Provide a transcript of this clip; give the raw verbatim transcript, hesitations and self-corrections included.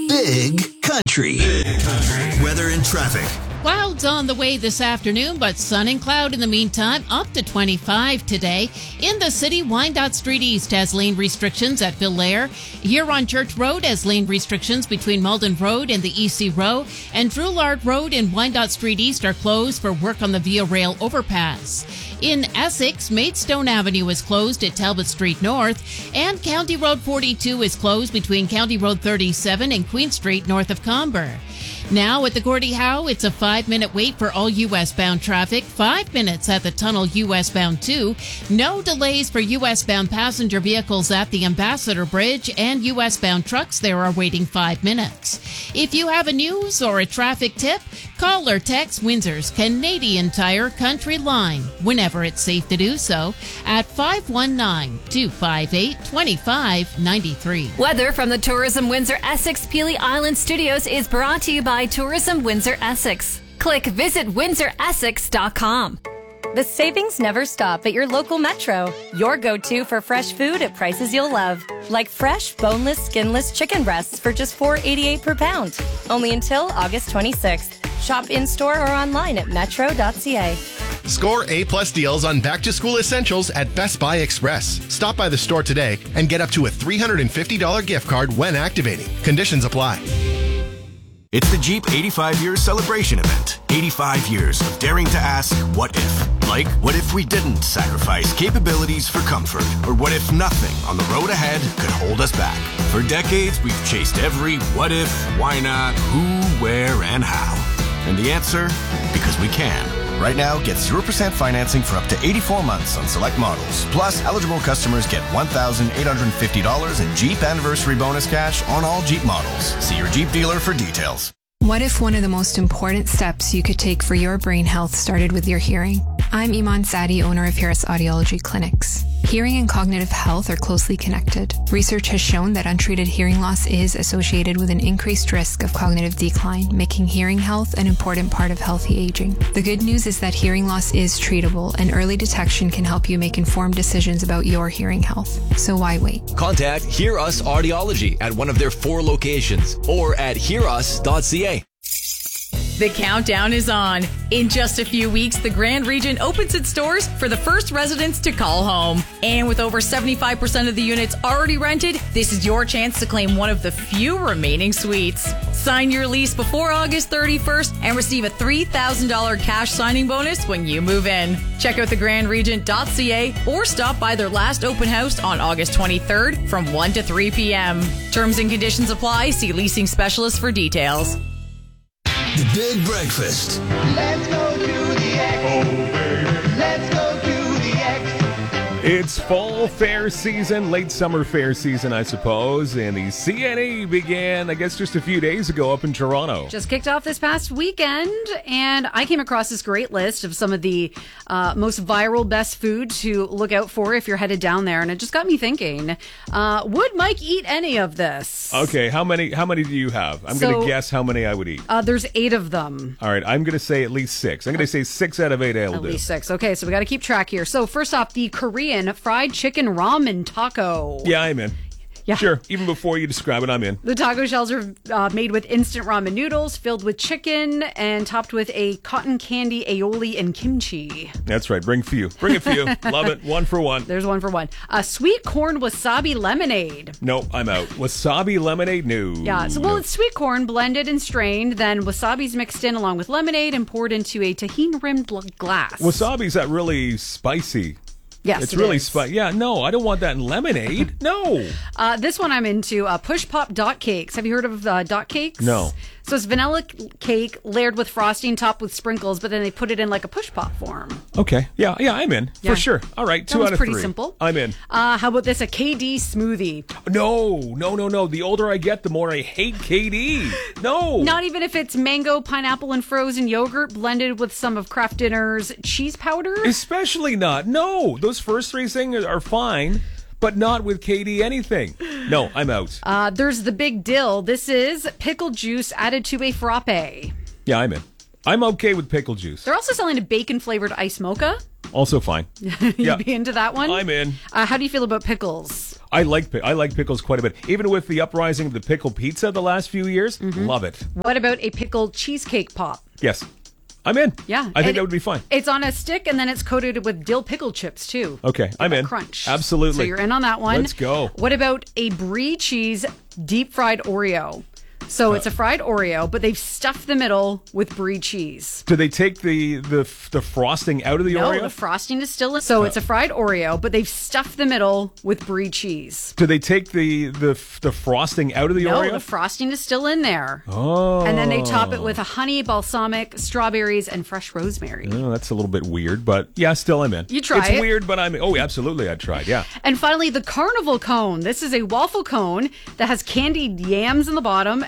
Big Country. Big Country. Weather and traffic. Clouds on the way this afternoon, but sun and cloud in the meantime, up to twenty-five today. In the city, Wyandotte Street East has lane restrictions at Villaire. Here on Church Road has lane restrictions between Malden Road and the E C Row. And Drouillard Road and Wyandotte Street East are closed for work on the Via Rail overpass. In Essex, Maidstone Avenue is closed at Talbot Street North, and County Road forty-two is closed between County Road thirty-seven and Queen Street north of Comber. Now at the Gordie Howe, it's a five-minute wait for all U S-bound traffic, five minutes at the tunnel U S-bound two. No delays for U S-bound passenger vehicles at the Ambassador Bridge, and U S-bound trucks there are waiting five minutes. If you have a news or a traffic tip, call or text Windsor's Canadian Tire Country Line, whenever it's safe to do so, at five one nine, two five eight, two five nine three. Weather from the Tourism Windsor Essex Peely Island Studios is brought to you by Tourism Windsor Essex. Click visit windsor essex dot com. The savings never stop at your local Metro. Your go-to for fresh food at prices you'll love. Like fresh, boneless, skinless chicken breasts for just four dollars and eighty-eight cents per pound. Only until August twenty-sixth. Shop in-store or online at metro dot c a. Score A-plus deals on back-to-school essentials at Best Buy Express. Stop by the store today and get up to a three hundred fifty dollars gift card when activating. Conditions apply. It's the Jeep eighty-five years celebration event. eighty-five years of daring to ask, what if? Like, what if we didn't sacrifice capabilities for comfort? Or what if nothing on the road ahead could hold us back? For decades, we've chased every what if, why not, who, where, and how. And the answer? Because we can. Right now, get zero percent financing for up to eighty-four months on select models. Plus, eligible customers get one thousand eight hundred fifty dollars in Jeep Anniversary Bonus cash on all Jeep models. See your Jeep dealer for details. What if one of the most important steps you could take for your brain health started with your hearing? I'm Iman Sadi, owner of Harris Audiology Clinics. Hearing and cognitive health are closely connected. Research has shown that untreated hearing loss is associated with an increased risk of cognitive decline, making hearing health an important part of healthy aging. The good news is that hearing loss is treatable, and early detection can help you make informed decisions about your hearing health. So why wait? Contact Hear Us Audiology at one of their four locations or at hear us dot c a. The countdown is on. In just a few weeks, the Grand Regent opens its doors for the first residents to call home. And with over seventy-five percent of the units already rented, this is your chance to claim one of the few remaining suites. Sign your lease before August thirty-first and receive a three thousand dollars cash signing bonus when you move in. Check out the grand regent dot c a or stop by their last open house on August twenty-third from one to three p.m. Terms and conditions apply. See leasing specialist for details. The Big Breakfast. Let's go to the X. Oh, baby. Let's go to the X. It's fall fair season, late summer fair season, I suppose, and the C N E began, I guess, just a few days ago up in Toronto. Just kicked off this past weekend, and I came across this great list of some of the uh, most viral best food to look out for if you're headed down there, and it just got me thinking, uh, would Mike eat any of this? Okay, how many How many do you have? I'm So, going to guess how many I would eat. Uh, there's eight of them. All right, I'm going to say at least six. I'm going to say six out of eight I will At do. least six. Okay, so we got to keep track here. So first off, the Korean fried chicken ramen taco. Yeah, I'm in. Yeah. Sure, even before you describe it, I'm in. The taco shells are uh, made with instant ramen noodles, filled with chicken, and topped with a cotton candy aioli and kimchi. That's right, bring few. Bring a few. Love it. One for one. There's one for one. Uh, sweet corn wasabi lemonade. No, I'm out. Wasabi lemonade? No. Yeah, so well, no. it's sweet corn blended and strained, then wasabi's mixed in along with lemonade and poured into a tahini-rimmed glass. Wasabi's that really spicy. Yes, it's it really is. spicy. Yeah, no, I don't want that in lemonade. No. Uh, this one I'm into, uh, Push Pop Dot Cakes. Have you heard of uh, Dot Cakes? No. So it's vanilla c- cake layered with frosting, topped with sprinkles, but then they put it in like a push pop form. Okay. Yeah, yeah, I'm in. Yeah. For sure. All right, That two one's out of pretty three. simple. I'm in. Uh, how about this, a K D smoothie? No, no, no, no. The older I get, the more I hate K D. No. Not even if it's mango, pineapple, and frozen yogurt blended with some of Kraft Dinner's cheese powder? Especially not. No, those first three things are fine, but not with K D anything. No, I'm out. Uh, there's the big dill. This is pickle juice added to a frappe. Yeah, I'm in. I'm okay with pickle juice. They're also selling a bacon-flavored ice mocha. Also fine. You'd Yeah. be into that one? I'm in. Uh, how do you feel about pickles? I like pi- I like pickles quite a bit. Even with the uprising of the pickle pizza the last few years, Mhm. love it. What about a pickled cheesecake pop? Yes. I'm in. Yeah. I think and that would be fine. It's on a stick, and then it's coated with dill pickle chips, too. Okay, I'm That in. crunch. Absolutely. So you're in on that one. Let's go. What about a brie cheese deep fried Oreo? So it's a fried Oreo, but they've stuffed the middle with brie cheese. Do they take the the the frosting out of the no, Oreo? the frosting is still in. So Uh. it's a fried Oreo, but they've stuffed the middle with brie cheese. Do they take the the the frosting out of the no, Oreo? the frosting is still in there. Oh. And then they top it with a honey, balsamic, strawberries, and fresh rosemary. Oh, that's a little bit weird, but yeah, still I'm in. You try It's it. weird, but I'm in. Oh, absolutely, I'd try it. Yeah. And finally, the carnival cone. This is a waffle cone that has candied yams in the bottom